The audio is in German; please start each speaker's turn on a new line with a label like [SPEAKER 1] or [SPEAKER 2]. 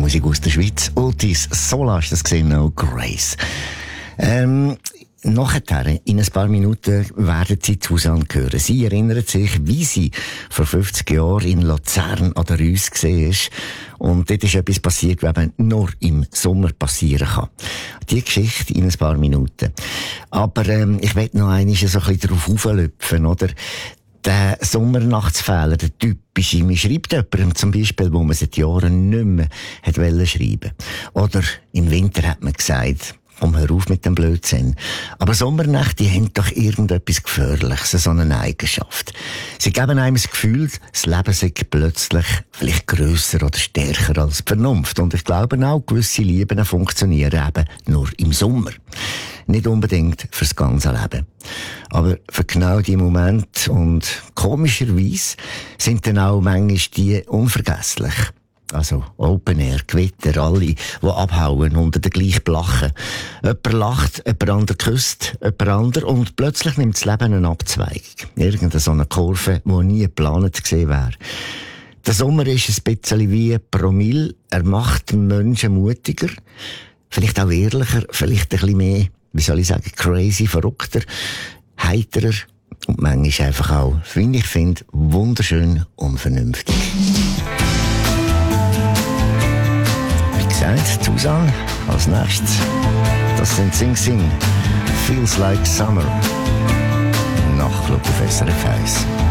[SPEAKER 1] Musik aus der Schweiz. Otis Sola ist das gesehen, No Grace. Nachher, in ein paar Minuten, werden Sie Susanne hören. Sie erinnert sich, wie sie vor 50 Jahren in Luzern an der Reuss gesehen ist. Und dort ist etwas passiert, was eben nur im Sommer passieren kann. Die Geschichte in ein paar Minuten. Aber ich will noch einmal so ein bisschen darauf auflüpfen, oder? Der Sommernachtsfehler, der typische. Man schreibt jemandem zum Beispiel, wo man seit Jahren nicht mehr hat schreiben. Oder im Winter hat man gesagt, komm, hör auf mit dem Blödsinn. Aber Sommernächte, die haben doch irgendetwas Gefährliches, so eine Eigenschaft. Sie geben einem das Gefühl, das Leben sei plötzlich vielleicht grösser oder stärker als die Vernunft. Und ich glaube auch, gewisse Lieben funktionieren eben nur im Sommer. Nicht unbedingt fürs ganze Leben. Aber für genau die Momente und komischerweise sind dann auch manchmal die unvergesslich. Also Open Air, Gewitter, alle, die abhauen unter den gleichen Blachen. Jemand lacht, jemand anderer küsst, jemand anderer und plötzlich nimmt das Leben eine Abzweigung. Irgendeine so eine Kurve, die nie geplant gewesen wäre. Der Sommer ist ein bisschen wie Promille. Er macht den Menschen mutiger, vielleicht auch ehrlicher, vielleicht ein bisschen mehr, wie soll ich sagen, crazy, verrückter, heiterer und manchmal einfach auch, wie ich finde, wunderschön unvernünftig. Susanne als nächstes. Das sind Sing Sing. Feels Like Summer. Nachtclub auf SRF 1.